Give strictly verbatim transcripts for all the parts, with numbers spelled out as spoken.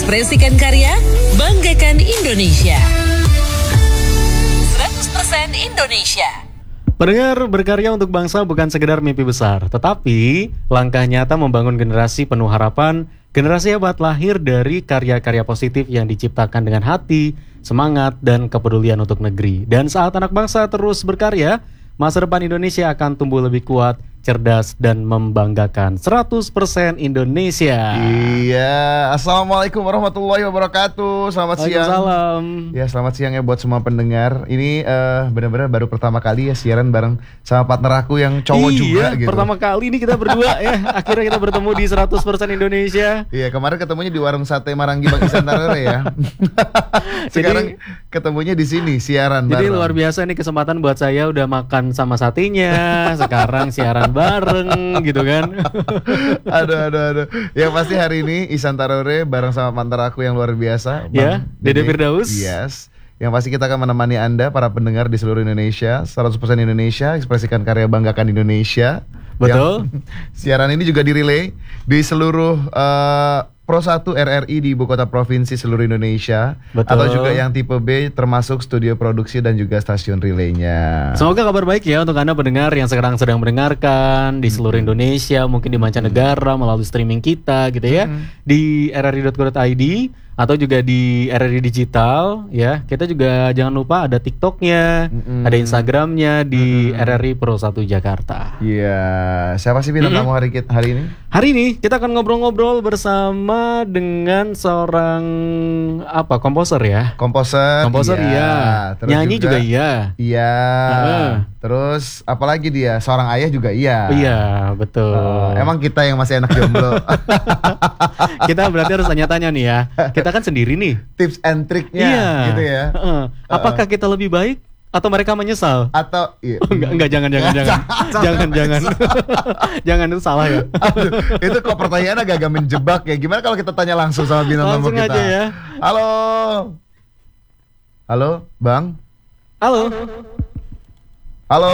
Ekspresikan karya, banggakan Indonesia. seratus persen Indonesia. Pendengar, berkarya untuk bangsa bukan sekedar mimpi besar, tetapi langkah nyata membangun generasi penuh harapan. Generasi hebat lahir dari karya-karya positif yang diciptakan dengan hati, semangat, dan kepedulian untuk negeri. Dan saat anak bangsa terus berkarya, masa depan Indonesia akan tumbuh lebih kuat, cerdas, dan membanggakan. Seratus persen Indonesia. Iya, Assalamualaikum warahmatullahi wabarakatuh. Selamat siang. Waalaikumsalam. Ya, selamat siang ya buat semua pendengar. Ini uh, benar-benar baru pertama kali ya siaran bareng sama partner aku yang cowok iya, juga gitu. Pertama kali ini kita berdua ya. Akhirnya kita bertemu di seratus persen Indonesia. Iya, kemarin ketemunya di warung sate Maranggi Bang Isan Tarare ya. Sekarang jadi, ketemunya di sini siaran jadi bareng. Jadi luar biasa nih kesempatan buat saya, udah makan sama satenya. Sekarang siaran bareng gitu kan. Aduh aduh aduh. Yang pasti hari ini Isan Tarore bareng sama partner aku yang luar biasa, Bang ya, Dede Firdaus. Yes. Yang pasti kita akan menemani Anda para pendengar di seluruh Indonesia. Seratus persen Indonesia, ekspresikan karya, banggakan Indonesia. Betul. Yang, siaran ini juga direlay di seluruh uh, Pro satu R R I di ibu kota provinsi seluruh Indonesia. Betul. Atau juga yang tipe B termasuk studio produksi dan juga stasiun relaynya. Semoga kabar baik ya untuk Anda pendengar yang sekarang sedang mendengarkan di seluruh Indonesia, mungkin di mancanegara melalui streaming kita gitu ya, hmm. di r r i dot co dot i d atau juga di R R I Digital ya. Kita juga jangan lupa ada TikToknya, mm-hmm. ada Instagramnya di mm-hmm. R R I Pro satu Jakarta. Iya, yeah. Siapa sih bintang tamu hari kita hari ini? Hari ini kita akan ngobrol-ngobrol bersama dengan seorang apa komposer ya? Komposer. Komposer iya. iya. Nyanyi juga, juga iya. Iya. Uh. Terus apalagi dia seorang ayah juga iya. Iya, betul. Uh, emang kita yang masih anak jomblo. Kita berarti harus tanya-tanya nih ya. Kita kan sendiri nih. Tips and triknya iya. gitu ya. Uh, apakah kita lebih baik atau mereka menyesal? Atau iya. Oh, enggak, enggak jangan jangan jangan. jangan jangan. Jangan, itu salah ya. Aduh, itu kok pertanyaan agak-agak menjebak ya. Gimana kalau kita tanya langsung sama bintang tamu kita? Langsung aja ya. Halo. Halo, Bang. Halo. Halo.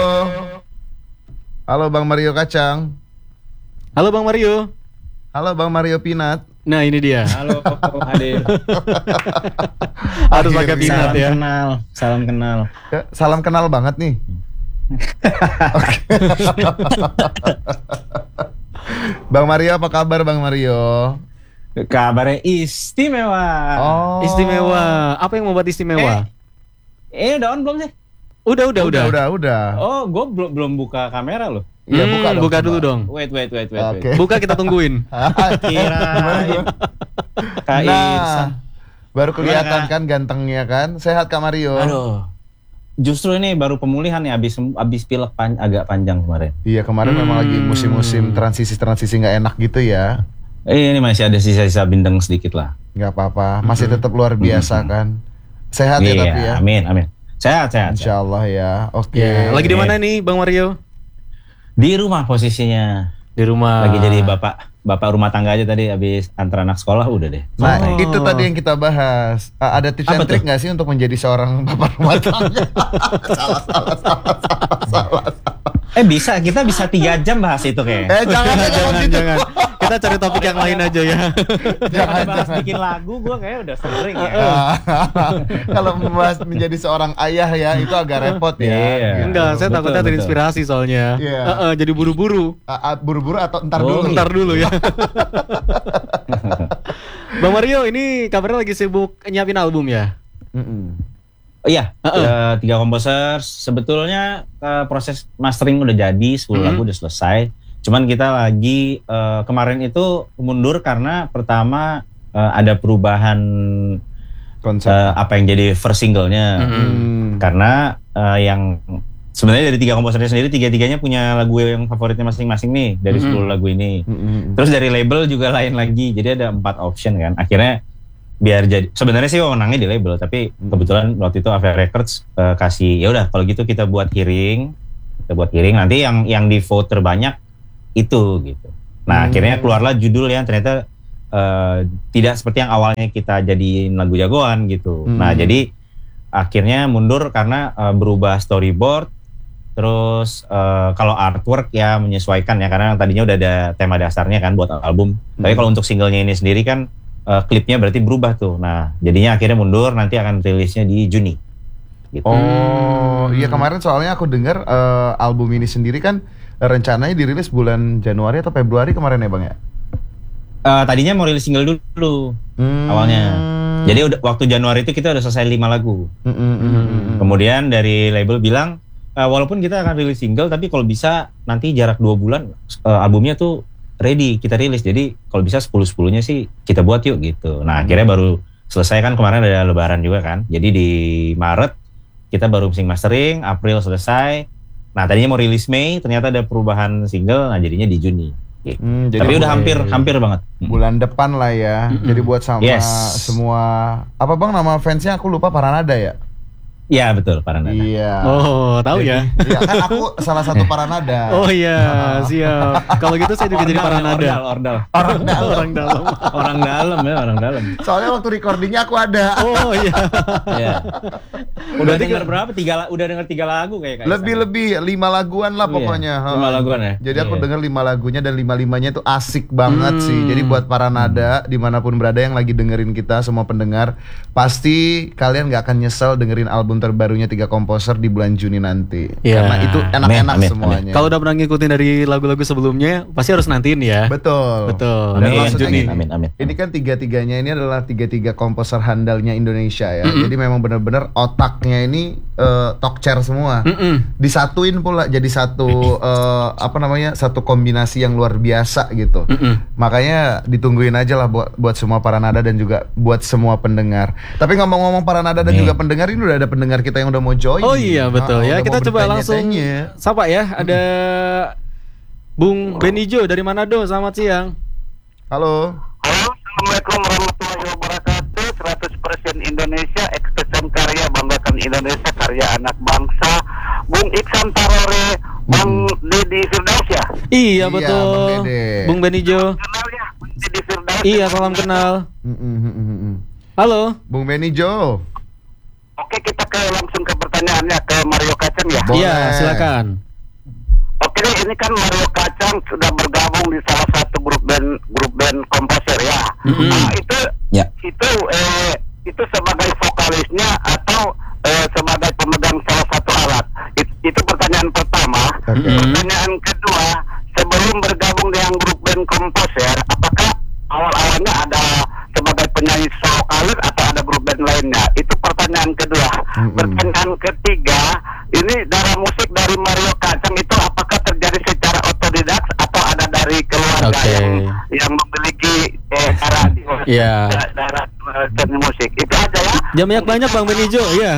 Halo Bang Mario Kacang. Halo Bang Mario. Halo Bang Mario Pinat. Nah ini dia. Halo Ade. Harus pakai Pinat salam ya. Kenal, salam kenal. Salam kenal banget nih. Bang Mario, apa kabar Bang Mario? Kabarnya istimewa. Oh. Istimewa. Apa yang membuat istimewa? Eh, eh udah on belum sih? Udah, udah, udah. Udah, udah. Oh, gue belum belum buka kamera loh. Iya, hmm, buka dong. Buka dulu dong. Wait, wait, wait, wait. Okay. wait. Buka, kita tungguin. Kirain. Nah, baru kelihatan kan gantengnya kan. Sehat Kak Mario? Aduh. Justru ini baru pemulihan nih, abis abis pilek pan, agak panjang kemarin. Iya, kemarin hmm. memang lagi musim-musim transisi-transisi nggak enak gitu ya. Eh, ini masih ada sisa-sisa bindeng sedikit lah. Nggak apa-apa, masih tetap luar biasa kan. Sehat ya iya, tapi ya. Amin, amin. Sehat, sehat. Insya Allah ya. Oke. Okay. Ya, lagi di mana nih Bang Mario? Di rumah posisinya. Di rumah. Lagi jadi bapak bapak rumah tangga aja tadi, habis antar anak sekolah udah deh. Nah oh. itu tadi yang kita bahas. Uh, ada tips and trick nggak sih untuk menjadi seorang bapak rumah tangga? salah, salah, salah, salah, salah. Eh bisa, kita bisa tiga jam bahas itu kayak. Eh jangan, jangan, jangan. Kita cari topik yang lain aja ya. Jangan bahas bikin lagu, gue kayak udah sering ya. Kalau membahas menjadi seorang ayah ya, itu agak repot ya. Iya. Gitu. Enggak, saya Betul, takutnya betul. terinspirasi soalnya. Iya. Uh, uh, jadi buru-buru. Uh, uh, buru-buru atau entar Oh, dulu? Ntar dulu ya. Bang Mario, ini kabarnya lagi sibuk nyiapin album ya? Mm-mm. Oh, iya, Uh-uh. uh, tiga komposer. Sebetulnya uh, proses mastering udah jadi, sepuluh Hmm. lagu udah selesai. Cuman kita lagi uh, kemarin itu mundur karena pertama uh, ada perubahan Konsep. uh, apa yang jadi first singlenya. Hmm. Karena uh, yang sebenarnya dari tiga komposernya sendiri, tiga-tiganya punya lagu yang favoritnya masing-masing nih dari Mm-hmm. sepuluh lagu ini. Mm-mm. Terus dari label juga lain lagi, jadi ada empat option kan. Akhirnya biar jadi, sebenarnya sih wewenangnya di label, tapi kebetulan waktu itu Avia Records uh, kasih ya udah kalau gitu kita buat hearing, kita buat hearing nanti yang yang di vote terbanyak itu gitu. Nah Hmm. akhirnya keluarlah judul yang ternyata uh, tidak seperti yang awalnya kita jadiin lagu jagoan gitu. Hmm. Nah jadi akhirnya mundur karena uh, berubah storyboard. Terus uh, kalau artwork ya menyesuaikan ya, karena tadinya udah ada tema dasarnya kan buat album. Hmm. Tapi kalau untuk singlenya ini sendiri kan uh, klipnya berarti berubah tuh. Nah, jadinya akhirnya mundur, nanti akan rilisnya di Juni. Gitu. Oh, iya kemarin soalnya aku dengar uh, album ini sendiri kan rencananya dirilis bulan Januari atau Februari kemarin ya Bang ya? Uh, tadinya mau rilis single dulu Hmm. awalnya. Jadi udah, waktu Januari itu kita udah selesai lima lagu. Mm, mm, mm, mm. Kemudian dari label bilang, uh, walaupun kita akan rilis single, tapi kalau bisa nanti jarak dua bulan uh, albumnya tuh ready kita rilis. Jadi kalau bisa sepuluh sepuluhnya sih kita buat yuk gitu. Nah akhirnya baru selesai kan kemarin ada Lebaran juga kan. Jadi di Maret kita baru mixing mastering, April selesai. Nah tadinya mau rilis Mei, ternyata ada perubahan single, nah jadinya di Juni. Gitu. Hmm, jadi tapi udah bulan- hampir hampir banget. bulan depan lah ya. Mm-mm. Jadi buat sama Yes. semua apa Bang nama fansnya aku lupa Paranada ya? Iya betul, Paranada. Iya. Oh, tahu ya. Iya kan aku salah satu Paranada. Oh iya, siap. Kalau gitu saya juga jadi Ordal, Paranada. ordal. Orang dalam. Orang dalam. Orang dalam ya, orang dalam. Soalnya waktu recordingnya aku ada. Oh iya. Iya. Udah denger berapa? Tiga, la- udah denger tiga lagu kayak Kaisang. Lebih-lebih lima laguan lah Iya, pokoknya. lima Ha. laguan ya? Jadi aku Iya. denger lima lagunya dan lima-limanya itu asik banget Hmm. sih. Jadi buat para nada dimanapun berada yang lagi dengerin kita semua pendengar, pasti kalian gak akan nyesel dengerin album terbarunya Tiga Komposer di bulan Juni nanti. Iya. Karena itu enak-enak Amin, amin, semuanya. Kalau udah pernah ngikutin dari lagu-lagu sebelumnya, pasti harus nantiin ya. Betul. Betul. Dan Amin, maksudnya amin, gini, amin, amin. ini kan tiga-tiganya ini adalah tiga-tiga komposer handalnya Indonesia ya. Jadi memang benar-benar otaknya ini eh, talk chair semua. Mm-mm. Disatuin pula jadi satu eh, apa namanya satu kombinasi yang luar biasa gitu. Mm-mm. Makanya ditungguin aja lah buat buat semua para nada dan juga buat semua pendengar. Tapi ngomong-ngomong para nada dan Nih. juga pendengar, ini udah ada pendengar kita yang udah mau join. Oh iya betul Ah, ya. udah Kita mau coba langsung bertanya-tanya. sapa ya. Ada Bung Benijo dari Manado. Selamat siang. Halo. Halo, Assalamualaikum warahmatullahi wabarakatuh. seratus persen Indonesia, ekspresi karya, banggakan Indonesia, karya anak bangsa. Bung Iksan Tarore, Bang Deddy Firdaus ya? Iya Iya, betul. Bang Dede. Bung Benijo. Kenal ya, Bung Deddy Firdaus. Iya, salam kenal. Mm, mm, mm, mm, mm. Halo. Bung Benny Jo. Oke, kita ke langsung ke pertanyaannya ke Mario Kacang ya. Boleh. Iya, silakan. Oke, ini kan Mario Kacang sudah bergabung di salah satu grup band grup band komposer ya. Mhm. Nah, itu Ya. itu eh, itu sebagai vokalisnya atau eh, sebagai pemegang salah satu alat. It- itu pertanyaan pertama. Oke. Mhm. Pertanyaan kedua, sebelum bergabung dengan grup band komposer, apakah awal-awalnya ada sebagai penyanyi vokalis atau ada grup band lainnya? Itu pertanyaan kedua. Mm-mm. Pertanyaan ketiga, ini darah musik dari Mario Kacang itu apakah terjadi secara otodidak atau ada dari keluarga Oke. yang yang memiliki eh, darah Iya. da- darah eh, seni musik? Itu aja ya. Jangan banyak-banyak Bang Benijo, iya.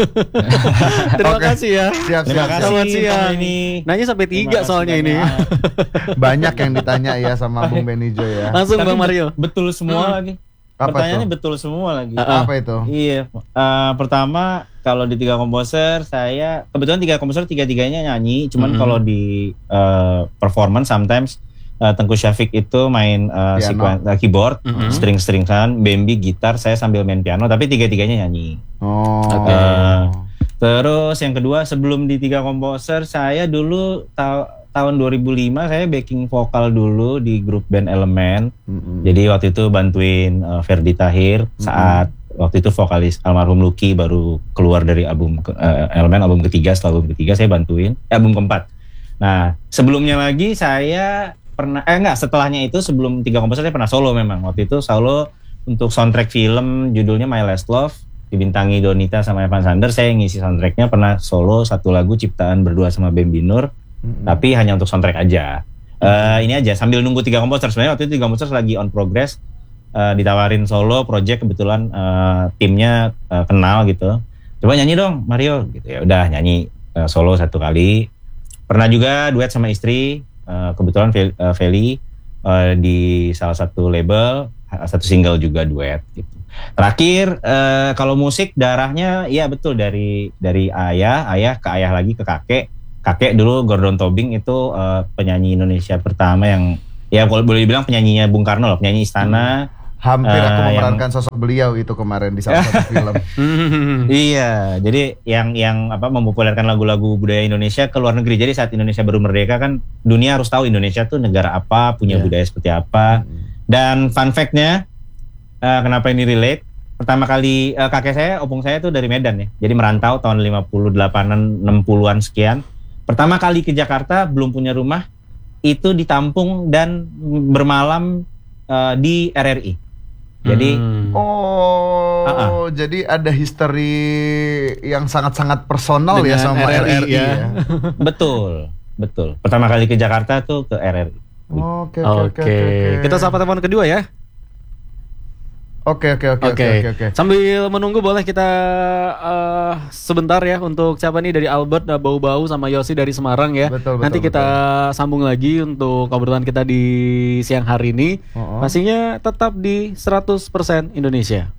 Terima Oke. kasih ya. Siap, Terima siap, kasih. siap. Selamat Bang siang. Benny. Nanya sampai Terima tiga kasih soalnya ini. banyak. Banyak yang ditanya ya sama Bung Benny Jo ya. Langsung Tapi Bang Mario. bet- Betul semua Hmm. lagi. Apa Pertanyaannya tuh? betul semua lagi. Ah, ah. Apa itu? Iya, eh, pertama kalau di tiga komposer saya kebetulan tiga komposer tiga-tiganya nyanyi, cuman Mhm. kalau di eh, performance sometimes eh, Tengku Syafiq itu main eh, Piano. sekuen- eh, keyboard, Mhm. string-stringan, Bambi gitar, saya sambil main piano, tapi tiga-tiganya nyanyi. Oh. Oke. Eh, terus yang kedua sebelum di tiga komposer saya dulu ta- tahun dua ribu lima saya backing vokal dulu di grup band Elemen. Mm-mm. Jadi waktu itu bantuin uh, Ferdi Tahir saat waktu itu vokalis almarhum Lucky baru keluar dari album ke- uh, Elemen album ketiga, setelah album ketiga saya bantuin eh, album keempat. Nah sebelumnya lagi saya pernah eh enggak setelahnya itu sebelum tiga komposer saya pernah solo memang waktu itu solo untuk soundtrack film judulnya My Last Love dibintangi Donita sama Evan Sanders. Saya ngisi soundtracknya pernah solo satu lagu ciptaan berdua sama Bambi Nur. Mm-mm. Tapi hanya untuk soundtrack aja. Eh, ini aja sambil nunggu tiga komposer. Sebenarnya waktu itu tiga komposer lagi on progress, eh, ditawarin solo project kebetulan eh, timnya eh, kenal gitu. Coba nyanyi dong Mario gitu ya. Udah nyanyi eh, solo satu kali. Pernah juga duet sama istri eh, kebetulan Fel- eh, Feli eh, di salah satu label satu single juga duet gitu. Terakhir eh, kalau musik darahnya iya betul dari dari ayah, ayah ke ayah lagi ke kakek. Kakek dulu Gordon Tobing itu uh, penyanyi Indonesia pertama yang ya boleh boleh dibilang penyanyinya Bung Karno loh, penyanyi istana. Hampir aku Eh, memerankan sosok beliau itu kemarin di salah satu film. Hmm. Iya, jadi yang yang apa mempopulerkan lagu-lagu budaya Indonesia ke luar negeri. Jadi saat Indonesia baru merdeka kan dunia harus tahu Indonesia tuh negara apa, punya Iya. budaya seperti apa. Dan fun fact-nya uh, kenapa ini relate? Pertama kali uh, kakek saya, opung saya tuh dari Medan ya. Jadi merantau tahun lima puluh delapanan, enam puluhan sekian. Pertama kali ke Jakarta belum punya rumah, itu ditampung dan bermalam uh, di R R I. Jadi Hmm. Oh, Uh-uh. jadi ada history yang sangat-sangat personal ya Dengan sama R R I, R R I ya. ya. betul, betul. Pertama kali ke Jakarta tuh ke R R I. Oke, Oke, oke, oke, oke. kita sapa telepon kedua ya. Oke, oke, oke, Oke, oke, oke, oke. sambil menunggu boleh kita eh, sebentar ya untuk siapa nih dari Albert, uh, Bau-Bau sama Yosi dari Semarang ya. Betul, betul, Nanti kita sambung lagi untuk obrolan kita di siang hari ini. Oh, oh. Pastinya tetap di seratus persen Indonesia.